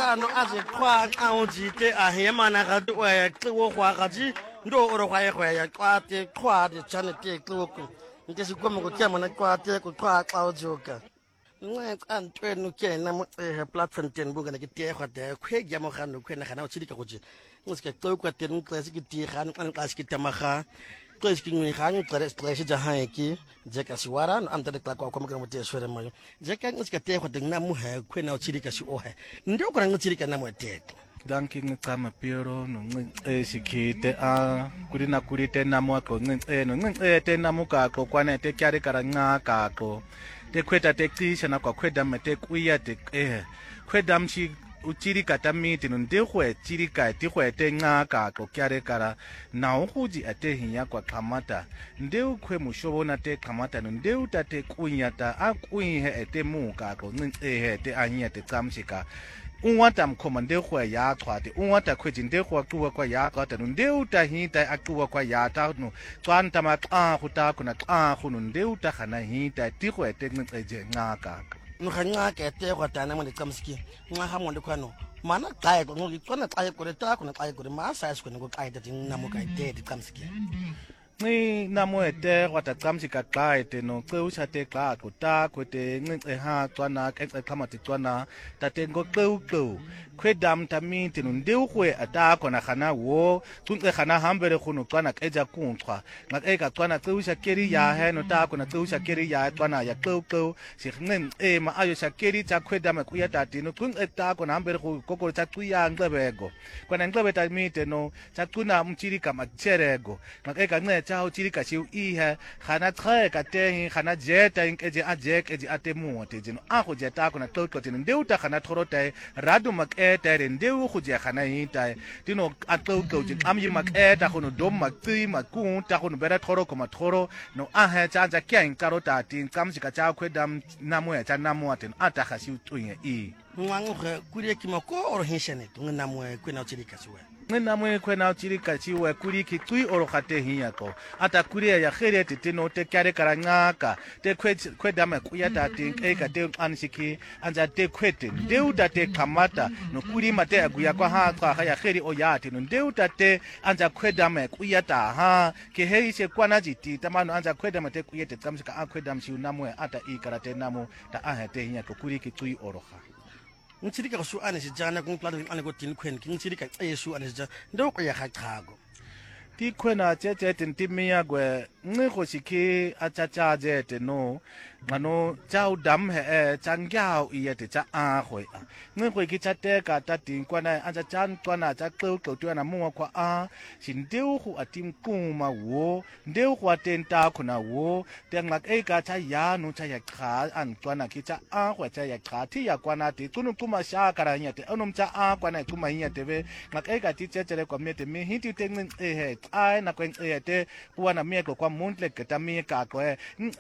no aje kwa aujite ahemana gatu wa tlo kwa gaji ndo oro kwa ya kwate kwa de chane te kloko ngesi kwa mo tia mana kwate ku kwa klaujoka nwe antwe no ke na mo platform ten buga na ke tie kwa de kwe ya mo gano kwe na gana o tshidika go je ngse ke tlo kwa ten class ke tie gano an class ke tamaga class ke ngwe gano class ja ha ke je ka siwara no amta de kwa kwa mo ke mo tie swere mo je ka ngse ke tie kwa de na mo ha kwe na o tshidika si o ha ndo kwa ngse tshidika na mo te danki ngicama Piero no sikhite a kurina kurite namo ko ncince no ncince namo ka ko kwana te kyare karanga ka ko te kweta te tisha na kwa kweda mete kuya te kweda mshi uchiri kata miti no ndehwe chiri ka ti hwete nga ka ko kyare kara na uhuji ate hinya kwa kamata ndeu kwe mushobona te kamata no ndeu tate kunyata a kuihe ete mu ka ko ncince he te anya te tsamshika unwata mkhomande kwa ya twate unwata kwejinde kwa kuwa kwa ya kata ndeu ta hinta akuwa kwa ya ta no twanta ma tla huta kuna tla hunu ndeu ta khana hinta ti kwa teknceje ngaka no khanya ke te kwa tana mo tsamski nga ha mo ndikano mana qae ko ngi tsona qae ko le ta kuna qae ko ma sa ko ngo qae te na mo ka te tsamski ni namo ete wata tsamshika xa ete no xewusha te xa kuta kwete ncince ha tswana kence khamati tswana tate ngo xewu kwedam tamiti no ndeuhwe ata kona khana wo tsunce khana hambere khunu tswana keja kunchwa ngaka tswana xewusha keri ya he no ta kona xewusha keri ya tswana ya xewu sikhne ma ayo shakeri tsa kwedam ku ya tati no tsunce ta kona hambere khu kokolo tsa tsuya nxebego kona nxebe tamite no tsa tsuna mchiri kama cherego ngaka nce cha uchirika shi iha khana tsae ka te khana jeta inkeje ajek eje atemu te jino a go jeta kona tlotlo tene ndeu ta khana thorote radu makete re ndeu go je khana hita dino a tlotlo je amyi maketa go no dom makti makun ta go no bera thoro ko mathoro no a ha cha ja kya inkarota tin kamshika cha kwedam namo ya cha namo aten ata khashi utunye i ngwangu kurie kimako oro hishane ngnamo kwena uchirika siwe namwe kwena uchirika chiwe kuri kitui oro khate hiyako ata kuria ya khere titino te kyare karangaka te kwedama kuyata te ka te anshiki anja te kwete ndeuta te kamata no kuri mate aguya kwa ha kwa ya khere oyati no ndeuta te anja kwedama kuyata ha ke heise kwana jiti tamano anja kwedama te kuyete tsamshika akwedam shi namwe ata ikarate namo ta ahete hiyako kuri kitui oro kha ngitsirika go su ane se jana kung plano ane go tin kwen ngitsirika esu ane se ndo ko ya gachago ti kwena tete tintimia gwe ngego shiki achacha jete no ngano chau dam he changyao iyete cha ahwe ngego ki chateka tatin kwana acha chan kwana cha qeqo twana muwa kwa a sindeu hu atim kuma wo ndeu kwa tenta khona wo tengak eka cha ya no cha ya kha an kwana ki cha ahwe cha ya kha thi ya kwana ti tunu kuma sha karanya te onom cha a kwana kuma hinya tebe ngak eka ti chechere kwa mete mi hinti tengin he ai na kwen te kwana mieko kwa muntle ketami ka kwe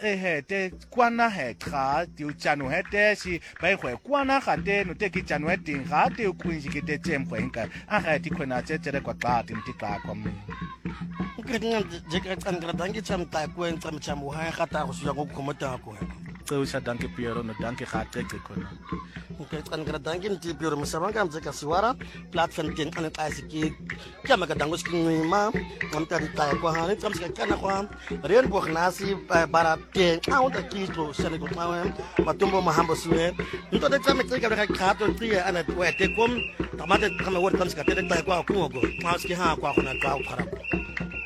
te kwana he kha tiu chanu he te si bai khwe kwana kha te no te ki chanu he tin kha te kuin si ki te chem khwe nka a kha ti khona chechere kwa ka tin ti ka kwa mi ukrenga je ka tsangra dangi cham ta kwen cham cham ha khata go suya go khomota ko xewusha danke Piero no danke kha teke khona okay tsangra dangi nti Piero musabanga mje ka siwara platform ten ane taisiki kama ka dango skin ma ngamta ta ko ha ni tsam ska kana ko ren bo nasi bara te au ta kitlo sene ko ma matumbo mahambo suwe nto de tsam ka ka kha to ti ane wete kom tamate kama wor tsam ska te ta ko ko ma ski ha ko na ta khara